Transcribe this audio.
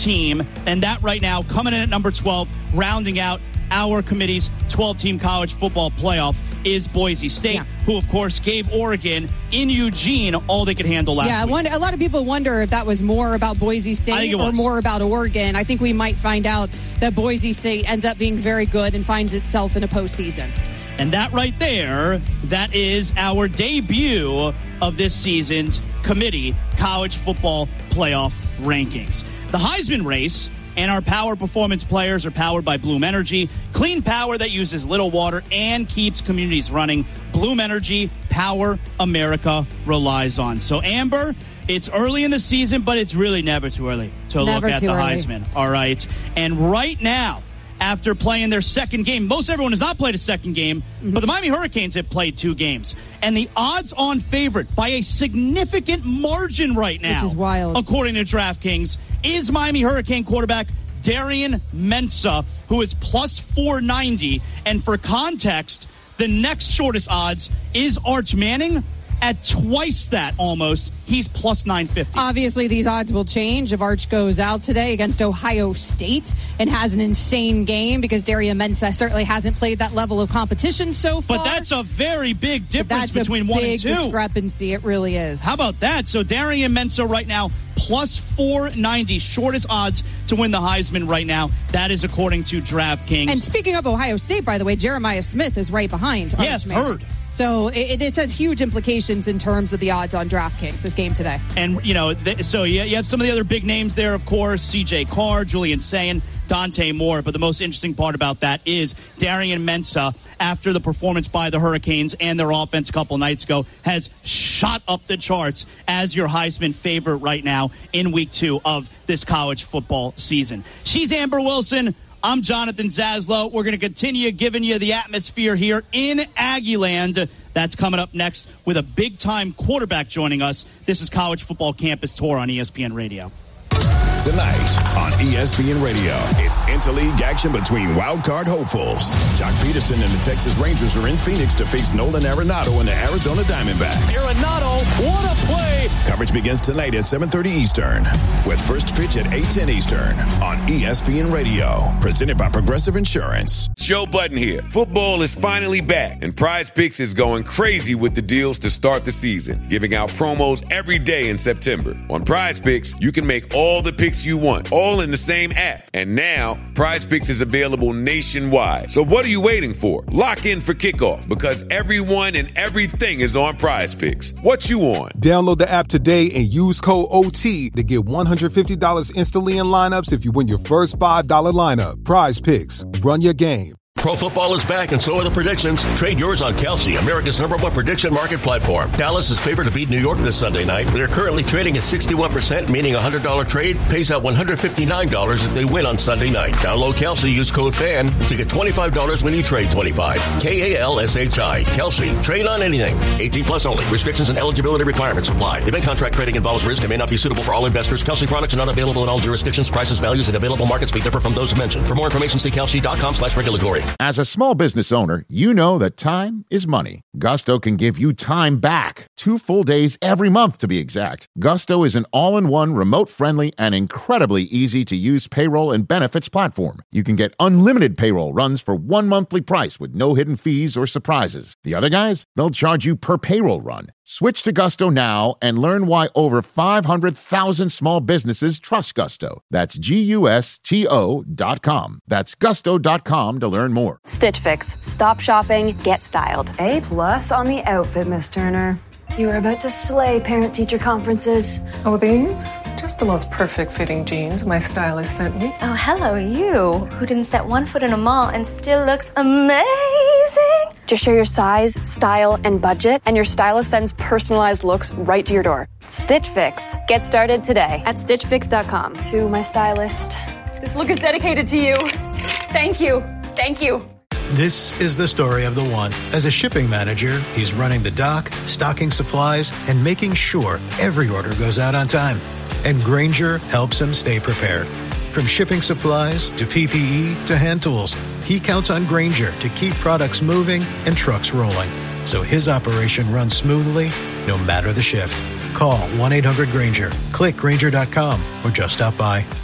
team, and that right now coming in at number 12, rounding out our committee's 12-team college football playoff is Boise State, who, of course, gave Oregon in Eugene all they could handle last week. A lot of people wonder if that was more about Boise State or more about Oregon. I think we might find out that Boise State ends up being very good and finds itself in a postseason. And that right there, that is our debut of this season's committee college football playoff rankings. The Heisman race and our power performance players are powered by Bloom Energy. Clean power that uses little water and keeps communities running. Bloom Energy, power America relies on. So, Amber, it's early in the season, but it's really never too early to look at the Heisman. All right. And right now, after playing their second game, most everyone has not played a second game, but the Miami Hurricanes have played 2 games. And the odds-on favorite by a significant margin right now, which is wild, according to DraftKings, is Miami Hurricane quarterback Darian Mensah, who is plus 490. And for context, the next shortest odds is Arch Manning at twice that almost. He's plus 950. Obviously, these odds will change if Arch goes out today against Ohio State and has an insane game, because Darian Mensah certainly hasn't played that level of competition so far. But that's a very big difference between 1 and 2. Big discrepancy. It really is. How about that? So Darian Mensah right now, plus 490, shortest odds to win the Heisman right now. That is according to DraftKings. And speaking of Ohio State, by the way, Jeremiah Smith is right behind Arch Yes, Manning. heard. So it has huge implications in terms of the odds on DraftKings this game today. And, you have some of the other big names there, of course, C.J. Carr, Julian Sayin, Dante Moore. But the most interesting part about that is Darian Mensah, after the performance by the Hurricanes and their offense a couple nights ago, has shot up the charts as your Heisman favorite right now in week 2 of this college football season. She's Amber Wilson. I'm Jonathan Zaslow. We're going to continue giving you the atmosphere here in Aggieland. That's coming up next with a big-time quarterback joining us. This is College Football Campus Tour on ESPN Radio. Tonight on ESPN Radio, it's interleague action between wildcard hopefuls. Jock Peterson and the Texas Rangers are in Phoenix to face Nolan Arenado and the Arizona Diamondbacks. Arenado, what a play! Coverage begins tonight at 7:30 Eastern, with first pitch at 8:10 Eastern on ESPN Radio. Presented by Progressive Insurance. Joe Budden here. Football is finally back, and Prize Picks is going crazy with the deals to start the season, giving out promos every day in September. On Prize Picks, you can make all the picks you want, all in the same app. And now, Prize Picks is available nationwide. So what are you waiting for? Lock in for kickoff, because everyone and everything is on Prize Picks. What you on? Download the app today and use code OT to get $150 instantly in lineups if you win your first $5 lineup. Prize Picks. Run your game. Pro football is back, and so are the predictions. Trade yours on Kalshi, America's #1 prediction market platform. Dallas is favored to beat New York this Sunday night. They're currently trading at 61%, meaning a $100 trade pays out $159 if they win on Sunday night. Download Kalshi, use code FAN to get $25 when you trade 25. KALSHI. Kalshi. Trade on anything. 18 plus only. Restrictions and eligibility requirements apply. Event contract trading involves risk and may not be suitable for all investors. Kalshi products are not available in all jurisdictions. Prices, values, and available markets may differ from those mentioned. For more information, see Kalshi.com/regulatory. As a small business owner, you know that time is money. Gusto can give you time back. 2 full days every month, to be exact. Gusto is an all-in-one, remote-friendly, and incredibly easy-to-use payroll and benefits platform. You can get unlimited payroll runs for 1 monthly price with no hidden fees or surprises. The other guys, they'll charge you per payroll run. Switch to Gusto now and learn why over 500,000 small businesses trust Gusto. That's GUSTO.com. That's gusto.com to learn more. Stitch Fix. Stop shopping, get styled. A+ on the outfit, Miss Turner. You are about to slay parent-teacher conferences. Oh, these? Just the most perfect fitting jeans my stylist sent me. Oh, hello, you, who didn't set one foot in a mall and still looks amazing. Just share your size, style, and budget, and your stylist sends personalized looks right to your door. Stitch Fix. Get started today at StitchFix.com. To my stylist. This look is dedicated to you. Thank you. Thank you. This is the story of the one. As a shipping manager, he's running the dock, stocking supplies, and making sure every order goes out on time. And Grainger helps him stay prepared. From shipping supplies to PPE to hand tools, he counts on Grainger to keep products moving and trucks rolling, so his operation runs smoothly no matter the shift. Call 1-800-GRAINGER, click Grainger.com, or just stop by.